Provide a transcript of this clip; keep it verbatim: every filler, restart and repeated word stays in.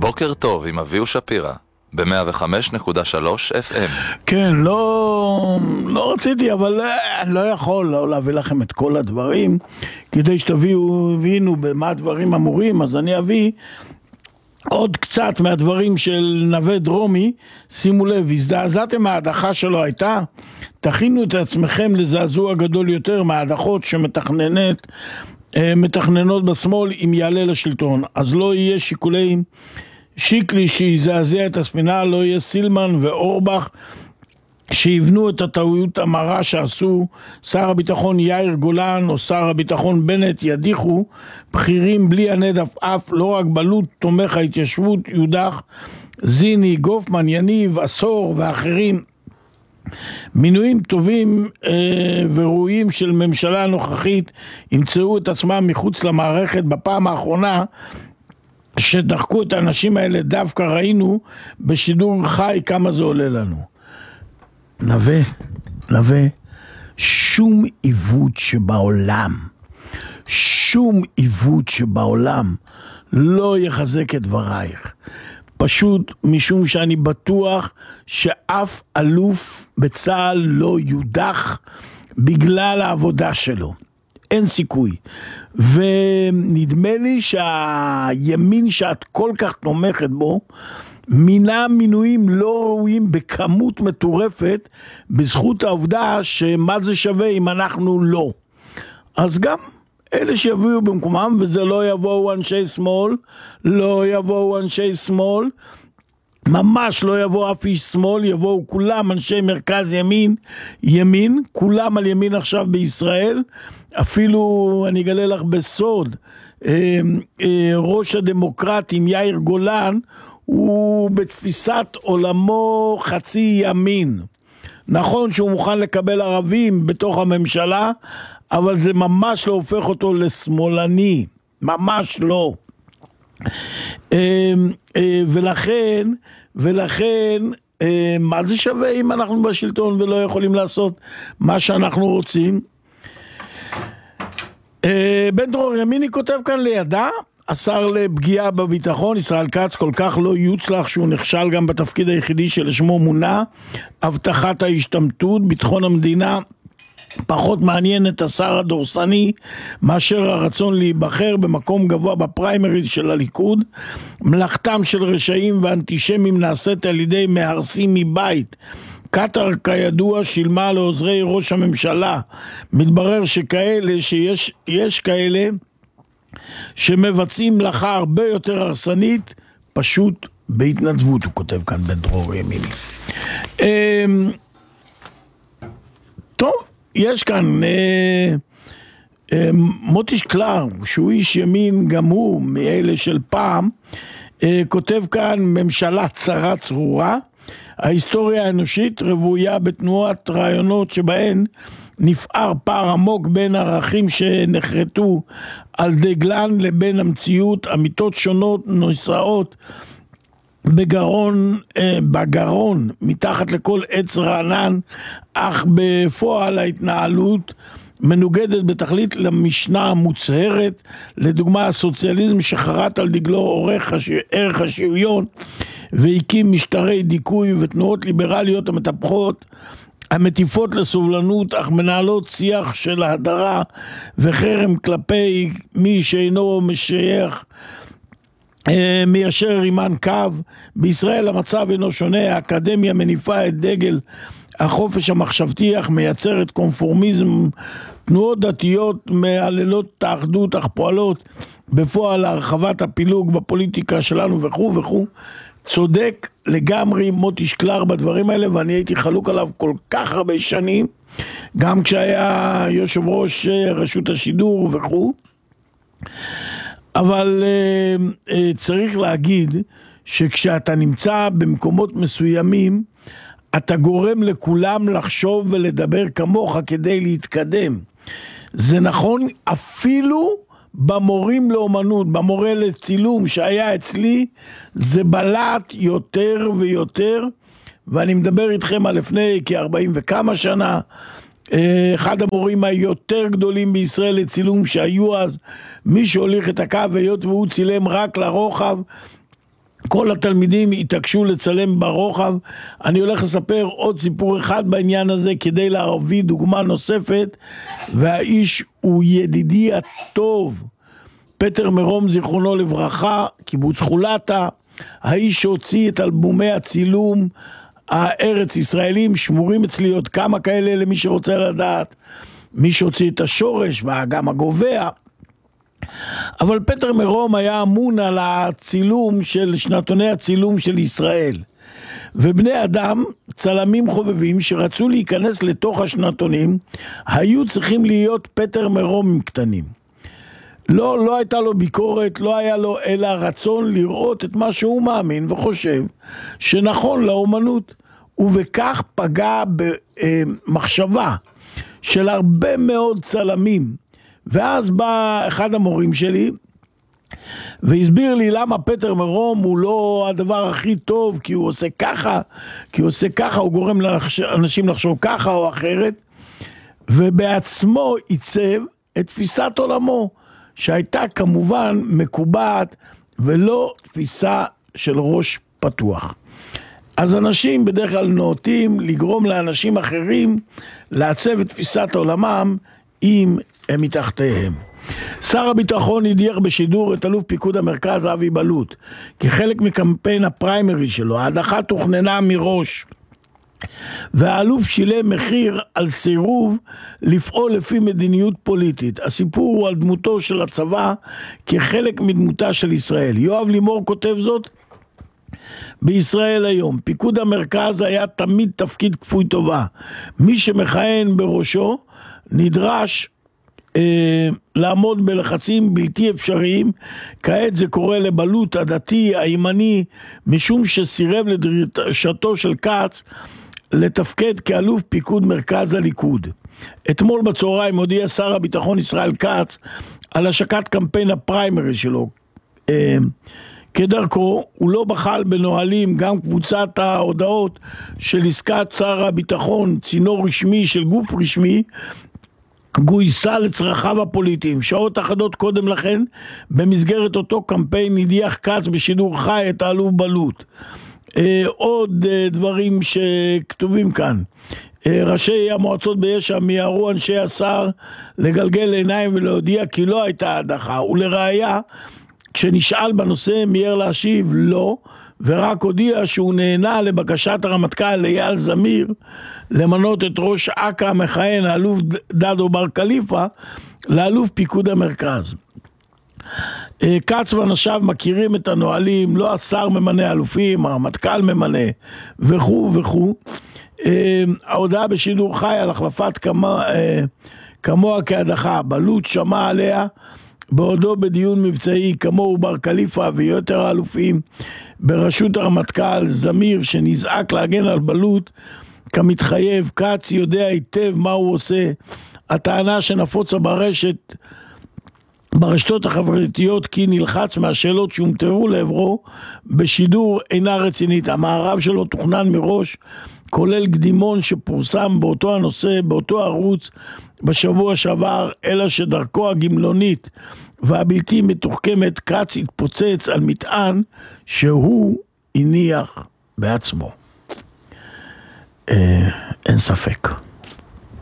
בוקר טוב עם אביהו שפירא, ב-מאה וחמש נקודה שלוש אף אם. כן, לא, לא רציתי, אבל אני לא יכול לא להביא לכם את כל הדברים, כדי שתביאו, הבינו במה הדברים אמורים, אז אני אביא עוד קצת מהדברים של נווה דרומי. שימו לב, הזדעזעתם מההדחה שלו הייתה? תכינו את עצמכם לזעזוע גדול יותר מההדחות שמתכננת, מתכננות בשמאל אם יעלה לשלטון. אז לא יהיה שיקולי שיקלי שיזעזע את הספינה, לא יהיה סילמן ואורבך שיבנו את הטעויות המרה שעשו. שר הביטחון יאיר גולן או שר הביטחון בנט ידיחו בכירים בלי הנד אף, לא רק בלוט תומך ההתיישבות יודח, זיני, גופמן, יניב, עשור ואחרים. מינויים טובים אה, וראויים של ממשלה נוכחית ימצאו את עצמם מחוץ למערכת. בפעם האחרונה שדחקו את האנשים האלה דווקא ראינו בשידור חי כמה זה עולה לנו. נווה, נווה, שום עיוות שבעולם, שום עיוות שבעולם לא יחזק את דברייך. פשוט משום שאני בטוח שאף אלוף בצה"ל לא יודח בגלל העבודה שלו. אין סיכוי. ונדמה לי שהימין שאת כל כך תומכת בו, מינה מינויים לא ראויים בכמות מטורפת, בזכות העובדה שמה זה שווה אם אנחנו לא. אז גם אלה שיביאו במקומם, וזה לא יבואו אנשי שמאל, לא יבואו אנשי שמאל, ממש לא יבוא אף איש שמאל, יבואו כולם אנשי מרכז ימין, ימין, כולם על ימין עכשיו בישראל. אפילו אני אגלה לך בסוד, אה, אה, ראש הדמוקרטים יאיר גולן, הוא בתפיסת עולמו חצי ימין. נכון שהוא מוכן לקבל ערבים בתוך הממשלה, אבל זה ממש לא הופך אותו לשמאלני, ממש לא. ולכן, ולכן, מה זה שווה אם אנחנו בשלטון ולא יכולים לעשות מה שאנחנו רוצים? בן דרור ימיני כותב כאן לידה, השר לפגיעה בביטחון ישראל כץ כל כך לא יוצלח שהוא נכשל גם בתפקיד היחידי שלשמו מונה, הבטחת ההשתמטות. ביטחון המדינה פחות מעניין את השר הדורסני מאשר הרצון להיבחר במקום גבוה בפריימריז של הליכוד. מלאכתם של רשעים ואנטישמים נעשית על ידי מהרסים מבית. קטר כידוע שילמה לעוזרי ראש הממשלה. מתברר שכאלה שיש יש כאלה שמבצעים מלאכה הרבה יותר הרסנית פשוט בהתנדבות, הוא כותב כאן בן דרור ימיני. טוב, יש כאן מוטי שקלר שהוא איש ימין גם הוא מאלה של פעם, כותב כאן ממשלה צרה צרורה, ההיסטוריה האנושית רבויה בתנועת רעיונות שבהן נפער פער עמוק בין ערכים שנחרטו על דגלן לבין המציאות. אמיתות שונות נוסעות בגרון, בגרון מתחת לכל עץ רענן, אך בפועל ההתנהלות מנוגדת בתכלית למשנה המוצהרת. לדוגמה הסוציאליזם שחרט על דגלו ערך, ערך השוויון והקים משטרי דיכוי, ותנועות ליברליות המטפחות המטיפות לסובלנות אך מנהלות שיח של ההדרה וחרם כלפי מי שאינו משייך מיישר עימן קו. בישראל המצב אינו שונה, האקדמיה מניפה את דגל החופש המחשבתי אך מייצרת קונפורמיזם, תנועות דתיות מעללות את האחדות אך פועלות בפועל הרחבת הפילוג בפוליטיקה שלנו וכו' וכו'. צודק לגמרי מוטי שקלר בדברים האלה, ואני הייתי חלוק עליו כל כך הרבה שנים, גם כשהיה יושב ראש רשות השידור וכו'. אבל uh, uh, צריך להגיד שכשאתה נמצא במקומות מסוימים, אתה גורם לכולם לחשוב ולדבר כמוך כדי להתקדם. זה נכון אפילו במורים לאומנות, במורה לצילום שהיה אצלי, זה בלט יותר ויותר, ואני מדבר איתכם על לפני כ-ארבעים וכמה שנה. אחד המורים היותר גדולים בישראל לצילום שהיו אז, מי שהוליך את הקו, היות והוא צילם רק לרוחב, כל התלמידים התעקשו לצלם ברוחב. אני הולך לספר עוד סיפור אחד בעניין הזה כדי להביא דוגמה נוספת, והאיש הוא ידידי הטוב פטר מרום זיכרונו לברכה, קיבוץ חולתה, האיש שהוציא את אלבומי הצילום הארץ ישראלים, שמורים אצלי עוד כמה כאלה למי שרוצה לדעת, מי שהוציא את השורש והאגם הגובע. אבל פטר מרום היה אמון על הצילום של שנתוני הצילום של ישראל, ובני אדם, צלמים חובבים שרצו להיכנס לתוך השנתונים, היו צריכים להיות פטר מרומים קטנים. לא, לא הייתה לו ביקורת, לא היה לו אלא רצון לראות את מה שהוא מאמין וחושב שנכון לאומנות, ובכך פגע במחשבה של הרבה מאוד צלמים. ואז בא אחד המורים שלי והסביר לי למה פטר מרום הוא לא הדבר הכי טוב, כי הוא עושה ככה, כי הוא עושה ככה, הוא גורם לאנשים לחשוב ככה או אחרת, ובעצמו עיצב את תפיסת עולמו, שהייתה כמובן מקובעת ולא תפיסה של ראש פתוח. אז אנשים בדרך כלל נוטים לגרום לאנשים אחרים לעצב את תפיסת עולמם אם הם מתחתיהם. שר הביטחון הדיח בשידור את אלוף פיקוד המרכז אבי בלוט כחלק מקמפיין הפריימרי שלו. ההדחה תוכננה מראש, והאלוף שילם מחיר על סירוב לפעול לפי מדיניות פוליטית. הסיפור הוא על דמותו של הצבא כחלק מדמותה של ישראל. יואב לימור כותב זאת בישראל היום. פיקוד המרכז היה תמיד תפקיד כפוי טובה. מי שמכהן בראשו נדרש אה, לעמוד בלחצים בלתי אפשריים. כעת זה קורה לבלוט הדתי הימני, משום שסירב לדרישתו של כץ לתפקד כאלוף פיקוד מרכז הליכוד. אתמול בצהריים הודיע שר הביטחון ישראל כץ על השקת קמפיין הפריימרי שלו. אה, כדרכו, הוא לא בחל בנהלים. גם קבוצת ההודעות של עסקת שר הביטחון, צינור רשמי של גוף רשמי, גויסה לצרכיו הפוליטיים. שעות אחדות קודם לכן, במסגרת אותו קמפיין, הדיח כץ בשידור חי את האלוף בלוט. אה, עוד אה, דברים שכתובים כאן. אה, ראשי המועצות ביש"ע מיהרו אנשי השר לגלגל עיניים ולהודיע כי לא הייתה הדחה, ולראיה, כשנשאל בנושא מיהר להשיב לא, ורק הודיע שהוא נהנה לבקשת הרמטכ"ל אייל זמיר למנות את ראש אכ"א המכהן האלוף דדו בר כליפה לאלוף פיקוד המרכז. כץ ואנשיו מכירים את הנהלים, לא השר ממנה אלופים, הרמטכ"ל ממנה וכו' וכו'. ההודעה בשידור חי על החלפת כמה, כמוה כהדחה, בלוט שמע עליה בעודו בדיון מבצעי, כמוהו בר כליפה ויותר האלופים בראשות הרמטכ"ל זמיר שנזעק להגן על בלוט כמתחייב. כץ יודע היטב מה הוא עושה. הטענה שנפוצה ברשת ברשתות החברתיות כי נלחץ מהשאלות שהומטרו לעברו בשידור אינה רצינית. המערב שלו תוכנן מראש, כולל קדימון שפורסם באותו הנושא באותו ערוץ בשבוע שעבר, אלא שדרכו הגמלונית והבלתי מתוחכמת כץ התפוצץ על מטען שהוא הניח בעצמו. אה, אין ספק.